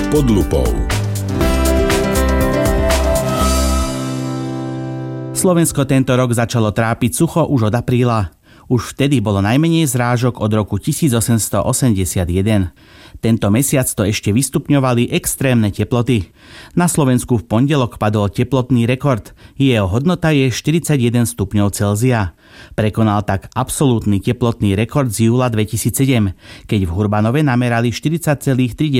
Pod lupou. Slovensko tento rok začalo trápiť sucho už od apríla. Už vtedy bolo najmenej zrážok od roku 1881. Tento mesiac to ešte vystupňovali extrémne teploty. Na Slovensku v pondelok padol teplotný rekord. Jeho hodnota je 41 stupňov Celzia. Prekonal tak absolútny teplotný rekord z júla 2007, keď v Hurbanove namerali 40,3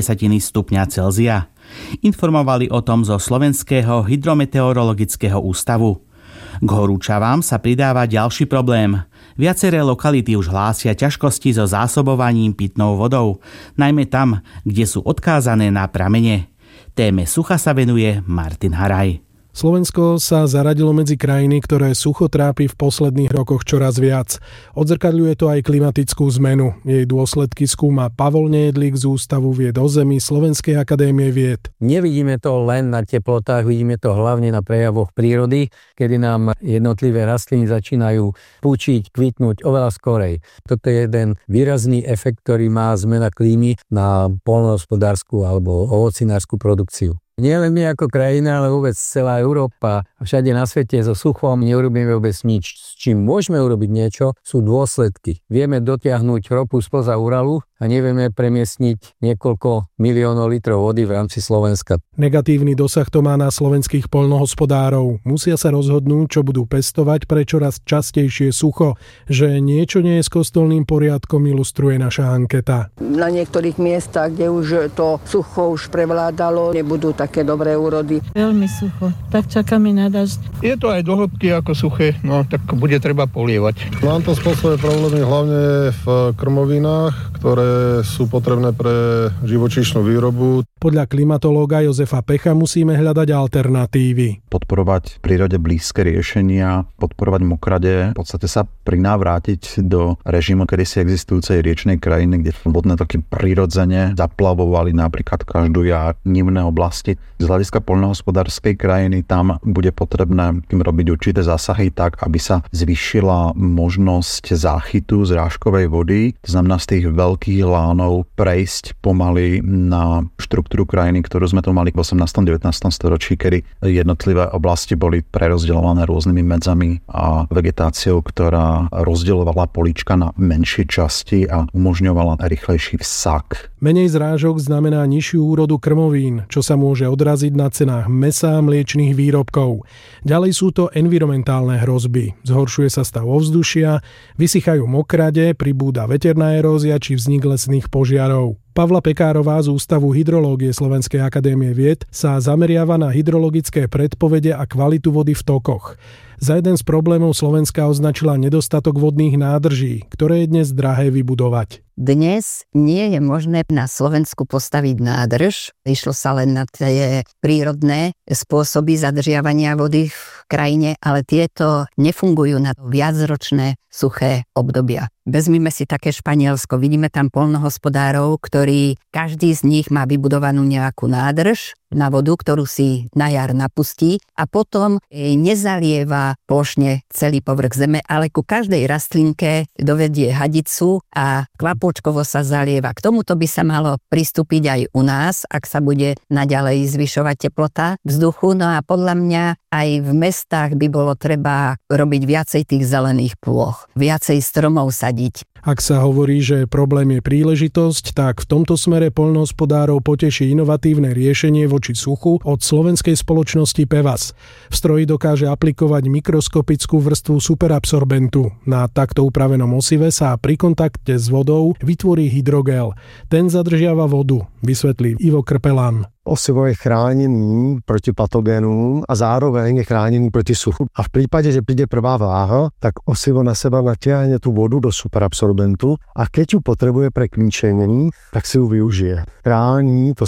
stupňa Celzia. Informovali o tom zo Slovenského hydrometeorologického ústavu. K horúčavám sa pridáva ďalší problém. Viaceré lokality už hlásia ťažkosti so zásobovaním pitnou vodou, najmä tam, kde sú odkázané na pramene. Téme sucha sa venuje Martin Haraj. Slovensko sa zaradilo medzi krajiny, ktoré sucho trápi v posledných rokoch čoraz viac. Odzrkadľuje to aj klimatickú zmenu. Jej dôsledky skúma Pavol Nejedlík z Ústavu vied o zemi Slovenskej akadémie vied. Nevidíme to len na teplotách, vidíme to hlavne na prejavoch prírody, kedy nám jednotlivé rastliny začínajú púčiť, kvitnúť oveľa skorej. Toto je jeden výrazný efekt, ktorý má zmena klímy na poľnohospodársku alebo ovocinárskú produkciu. Nie len my ako krajina, ale vôbec celá Európa a všade na svete so suchom neurobíme vôbec nič. S čím môžeme urobiť niečo, sú dôsledky. Vieme dotiahnuť ropu spoza Uralu a nevieme premiestniť niekoľko miliónov litrov vody v rámci Slovenska. Negatívny dosah to má na slovenských poľnohospodárov. Musia sa rozhodnúť, čo budú pestovať pre čoraz častejšie sucho. Že niečo nie je s kostolným poriadkom, ilustruje naša anketa. Na niektorých miestach, kde už to sucho už prevládalo, nebudú také dobré úrody. Veľmi sucho, tak čakáme na dažď. Je to aj do hĺbky ako suché, no tak bude treba polievať. Nám to spôsobuje problémy hlavne v krmovinách, ktoré sú potrebné pre živočíšnu výrobu. Podľa klimatológa Jozefa Pecha musíme hľadať alternatívy. Podporovať prírode blízke riešenia, podporovať mokrade, v podstate sa prinávrátiť do režimu kedysi existujúcej riečnej krajiny, kde vodné toky prirodzene zaplavovali napríklad každú jar nivné oblasti. Z hľadiska poľnohospodárskej krajiny tam bude potrebné robiť určité zásahy tak, aby sa zvýšila možnosť záchytu zrážkovej vody, to znamená z tých veľkých lánov prejsť pomaly na štruktúru krajiny, ktorú sme tu mali v 18. 19. storočí, kedy jednotlivé oblasti boli prerozdeľované rôznymi medzami a vegetáciou, ktorá rozdeľovala políčka na menšie časti a umožňovala rýchlejší vsak. Menej zrážok znamená nižšiu úrodu krmovín, čo sa môže odraziť na cenách mäsa a mliečnych výrobkov. Ďalej sú to environmentálne hrozby. Zhoršuje sa stav ovzdušia, vysychajú mokrade, pribúda veterná erózia či vznik lesných požiarov. Pavla Pekárová z Ústavu hydrológie Slovenskej akadémie vied sa zameriava na hydrologické predpovede a kvalitu vody v tokoch. Za jeden z problémov Slovenska označila nedostatok vodných nádrží, ktoré je dnes drahé vybudovať. Dnes nie je možné na Slovensku postaviť nádrž. Išlo sa len na tie prírodné spôsoby zadržiavania vody v krajine, ale tieto nefungujú na viacročné suché obdobia. Vezmime si také Španielsko. Vidíme tam poľnohospodárov, ktorí každý z nich má vybudovanú nejakú nádrž na vodu, ktorú si na jar napustí a potom nezalieva plošne celý povrch zeme, ale ku každej rastlinke dovedie hadicu a kvapôčkovo sa zalieva. K tomuto by sa malo pristúpiť aj u nás, ak sa bude naďalej zvyšovať teplota vzduchu. No a podľa mňa aj v mestách by bolo treba robiť viacej tých zelených plôch, viacej stromov sadiť. Ak sa hovorí, že problém je príležitosť, tak v tomto smere poľnohospodárov poteší inovatívne riešenie voči suchu od slovenskej spoločnosti Pevas. V stroji dokáže aplikovať mikroskopickú vrstvu superabsorbentu. Na takto upravenom osive sa pri kontakte s vodou vytvorí hydrogel. Ten zadržiava vodu, vysvetlí Ivo Krpelán. Osivo je chránený proti patogénům a zároveň je chránený proti suchu. A v prípade, že príde prvá vláha, tak osivo na seba natiahne tú vodu do superabsorbentu a keď ju potrebuje pre kníčenie, tak si ju využije. Chrání to